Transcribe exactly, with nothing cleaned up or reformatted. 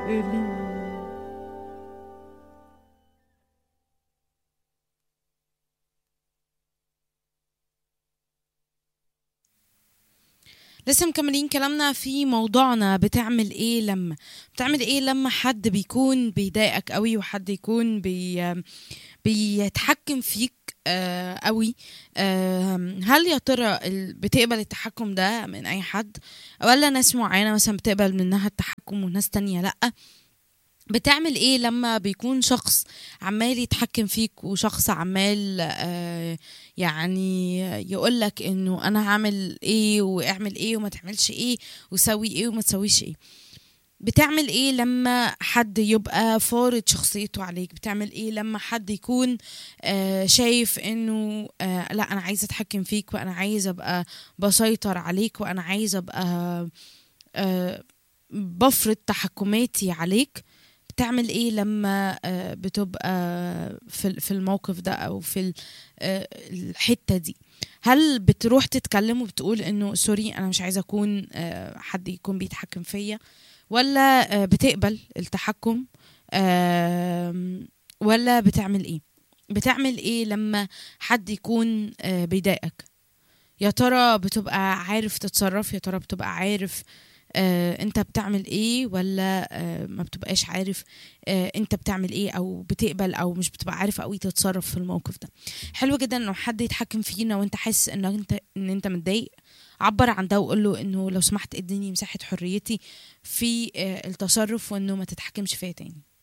إلي. لسه مكملين كلامنا في موضوعنا. بتعمل ايه لما بتعمل ايه لما حد بيكون بيضايقك قوي، وحد يكون بي بيتحكم فيك آه قوي. آه هل يا ترى ال- بتقبل التحكم ده من اي حد، ولا ناس معينة مثلا بتقبل منها التحكم وناس تانية لأ؟ بتعمل ايه لما بيكون شخص عمال يتحكم فيك، وشخص عمال آه يعني يقولك انه انا هعمل ايه واعمل ايه وما تعملش ايه وسوي ايه وما تسويش ايه؟ بتعمل ايه لما حد يبقى فارض شخصيته عليك؟ بتعمل ايه لما حد يكون آه شايف انه آه لا انا عايز اتحكم فيك، وانا عايز ابقى بسيطر عليك، وانا عايز ابقى آه بفرض تحكماتي عليك؟ بتعمل ايه لما آه، بتبقى في ال- في الموقف ده، او في ال- آه، الحتة دي؟ هل بتروح تتكلم وبتقول انه سوري انا مش عايزة اكون آه، حد يكون بيتحكم فيا، ولا آه، بتقبل التحكم؟ آم، ولا بتعمل ايه؟ بتعمل ايه لما حد يكون آه، بيضايقك؟ يا ترى بتبقى عارف تتصرف؟ يا ترى بتبقى عارف آه انت بتعمل ايه، ولا آه ما بتبقاش عارف آه انت بتعمل ايه، او بتقبل او مش بتبقى عارف قوي تتصرف في الموقف ده؟ حلو جدا انه حد يتحكم فينا وانت حاسس ان انت ان انت متضايق. عبر عن ده وقول له انه لو سمحت اديني مساحة حريتي في آه التصرف، وانه ما تتحكمش فيا تاني.